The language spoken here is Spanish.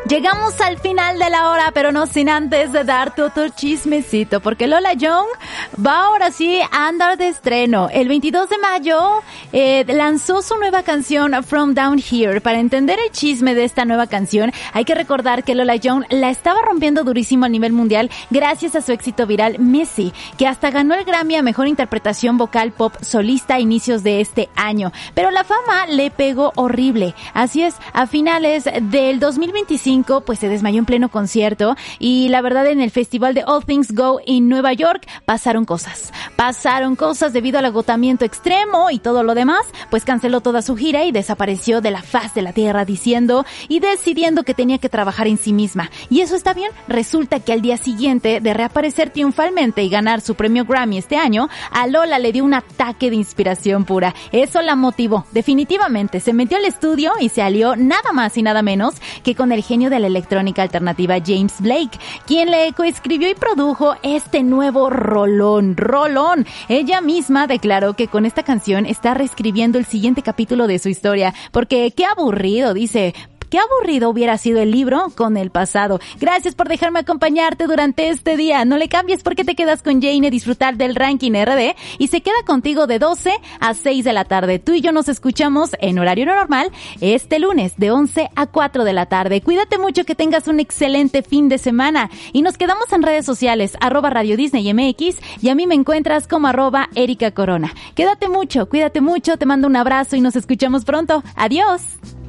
Llegamos al final de la hora, pero no sin antes de darte otro chismecito, porque Lola Young va ahora sí a andar de estreno. El 22 de mayo lanzó su nueva canción From Down Here. Para entender el chisme de esta nueva canción, hay que recordar que Lola Young la estaba rompiendo durísimo a nivel mundial gracias a su éxito viral Missy, que hasta ganó el Grammy a Mejor Interpretación Vocal Pop Solista a inicios de este año. Pero la fama le pegó horrible. Así es, a finales del 2025 pues se desmayó en pleno concierto y la verdad en el festival de All Things Go en Nueva York pasaron cosas debido al agotamiento extremo y todo lo demás, pues canceló toda su gira y desapareció de la faz de la tierra decidiendo que tenía que trabajar en sí misma. Y eso está bien, resulta que al día siguiente de reaparecer triunfalmente y ganar su premio Grammy este año, a Lola le dio un ataque de inspiración pura. Eso la motivó, definitivamente, se metió al estudio y se alió nada más y nada menos que con el genio de la electrónica alternativa James Blake, quien le coescribió y produjo este nuevo rolón. Ella misma declaró que con esta canción está reescribiendo el siguiente capítulo de su historia, porque qué aburrido, dice. Qué aburrido hubiera sido el libro con el pasado. Gracias por dejarme acompañarte durante este día. No le cambies porque te quedas con Jane a disfrutar del ranking RD y se queda contigo de 12 a 6 de la tarde. Tú y yo nos escuchamos en horario normal este lunes de 11 a 4 de la tarde. Cuídate mucho, que tengas un excelente fin de semana y nos quedamos en redes sociales @Radio Disney MX y a mí me encuentras como @Erika Corona. Quédate mucho, cuídate mucho, te mando un abrazo y nos escuchamos pronto. Adiós.